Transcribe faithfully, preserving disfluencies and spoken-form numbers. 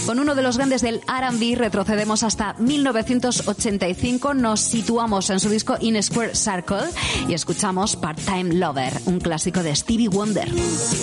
Con uno de los grandes del R and B retrocedemos hasta mil novecientos ochenta y cinco, nos situamos en su disco In Square Circle y escuchamos Part-Time Lover, un clásico de Stevie Wonder.